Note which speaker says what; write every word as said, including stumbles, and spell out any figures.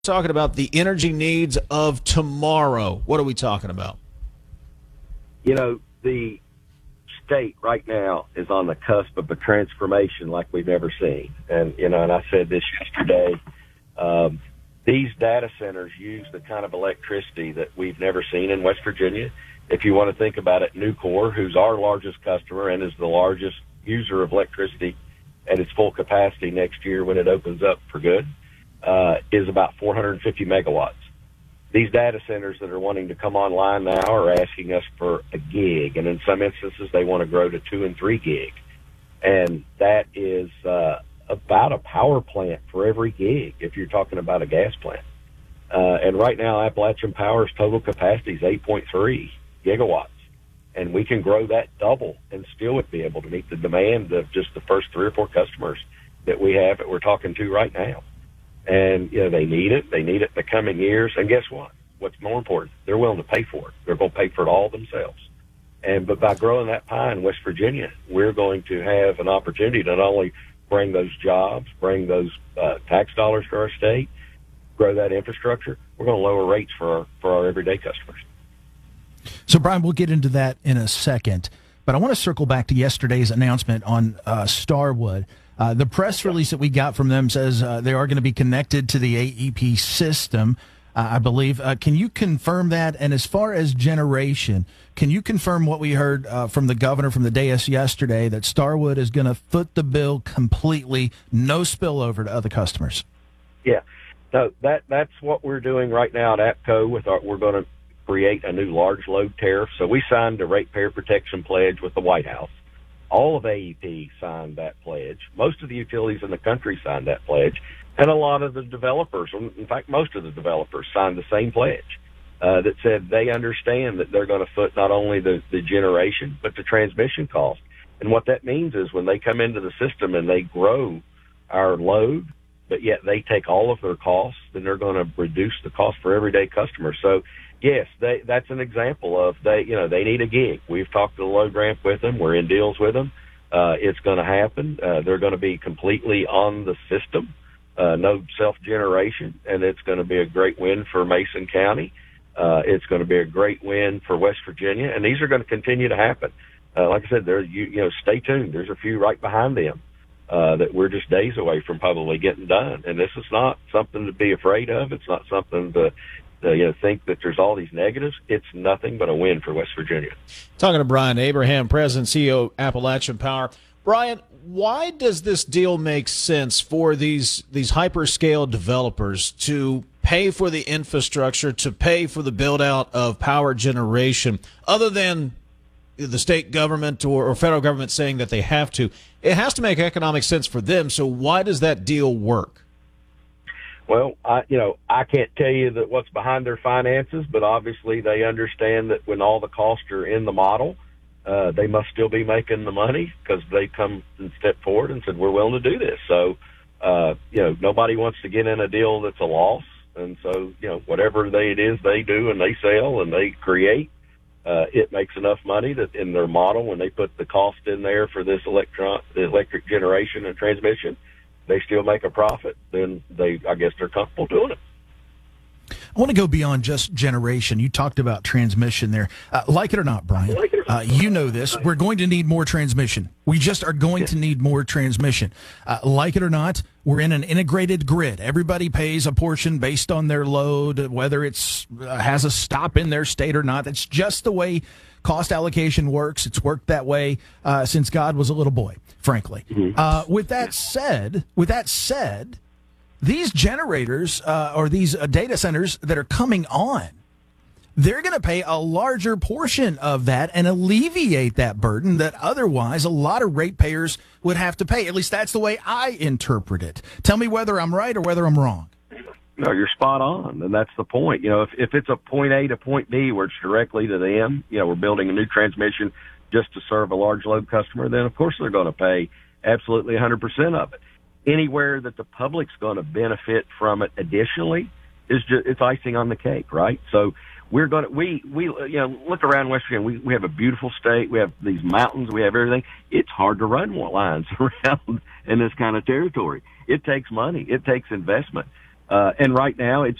Speaker 1: Talking about the energy needs of tomorrow. What are we talking about?
Speaker 2: You know, the state right now is on the cusp of a transformation like we've never seen. And, you know, and I said this yesterday, um, these data centers use the kind of electricity that we've never seen in West Virginia. If you want to think about it, Nucor, who's our largest customer and is the largest user of electricity at its full capacity next year when it opens up for good, uh, is about four hundred fifty megawatts. These data centers that are wanting to come online now are asking us for a gig, and in some instances they want to grow to two and three gig. And that is uh, about a power plant for every gig if you're talking about a gas plant. Uh, and right now Appalachian Power's total capacity is eight point three gigawatts. And we can grow that double and still would be able to meet the demand of just the first three or four customers that we have that we're talking to right now. And, you know, they need it. They need it in the coming years. And guess what? What's more important? They're willing to pay for it. They're going to pay for it all themselves. And but by growing that pie in West Virginia, we're going to have an opportunity to not only bring those jobs, bring those uh, tax dollars to our state, grow that infrastructure. We're going to lower rates for our, for our everyday customers.
Speaker 3: So, Brian, we'll get into that in a second. But I want to circle back to yesterday's announcement on uh, Starwood. Uh, the press release that we got from them says uh, they are going to be connected to the A E P system, uh, I believe. Uh, can you confirm that? And as far as generation, can you confirm what we heard uh, from the governor from the dais yesterday, that Starwood is going to foot the bill completely, no spillover to other customers?
Speaker 2: Yeah. So that that's what we're doing right now at APCO. With our, we're going to create a new large load tariff. So we signed a ratepayer protection pledge with the White House. All of A E P signed that pledge. Most of the utilities in the country signed that pledge. And a lot of the developers, in fact, most of the developers signed the same pledge uh, that said they understand that they're going to foot not only the, the generation, but the transmission cost. And what that means is when they come into the system and they grow our load, but yet they take all of their costs, then they're going to reduce the cost for everyday customers. So, yes, they, that's an example of they, you know, they need a gig. We've talked to the load ramp with them. We're in deals with them. Uh, it's going to happen. Uh, they're going to be completely on the system, uh, no self-generation, and it's going to be a great win for Mason County. Uh, it's going to be a great win for West Virginia, and these are going to continue to happen. Uh, like I said, there, you, you know, stay tuned. There's a few right behind them uh, that we're just days away from probably getting done, and this is not something to be afraid of. It's not something to Uh, you know, think that there's all these negatives. It's nothing but a win for West Virginia.
Speaker 1: Talking to Brian Abraham, President and C E O, Appalachian Power. Brian, why does this deal make sense for these these hyperscale developers to pay for the infrastructure, to pay for the build-out of power generation, other than the state government or, or federal government saying that they have to? It has to make economic sense for them, so why does that deal work?
Speaker 2: Well, I, you know, I can't tell you that what's behind their finances, but obviously they understand that when all the costs are in the model, uh, they must still be making the money because they come and step forward and said, we're willing to do this. So, uh, you know, nobody wants to get in a deal that's a loss. And so, you know, whatever they, it is they do and they sell and they create, uh, it makes enough money that in their model, when they put the cost in there for this electron, the electric generation and transmission, they still make a profit, then they, I guess they're comfortable doing it.
Speaker 3: I want to go beyond just generation. You talked about transmission there. Uh, like it or not, Brian, uh, you know this. We're going to need more transmission. We just are going to need more transmission. Uh, like it or not, we're in an integrated grid. Everybody pays a portion based on their load, whether it's uh, has a stop in their state or not. That's just the way cost allocation works. It's worked that way uh, since God was a little boy, frankly. Mm-hmm. Uh, with that said, with that said, these generators uh, or these uh, data centers that are coming on, they're going to pay a larger portion of that and alleviate that burden that otherwise a lot of ratepayers would have to pay. At least that's the way I interpret it. Tell me whether I'm right or whether I'm wrong.
Speaker 2: No, you're spot on, and that's the point. You know, if, if it's a point A to point B where it's directly to them, you know, we're building a new transmission just to serve a large load customer, then of course they're going to pay absolutely one hundred percent of it. Anywhere that the public's going to benefit from it additionally is just, it's icing on the cake, right? So we're going to, we, we, you know, look around West Virginia. We, we have a beautiful state. We have these mountains. We have everything. It's hard to run lines around in this kind of territory. It takes money. It takes investment. Uh, and right now, it's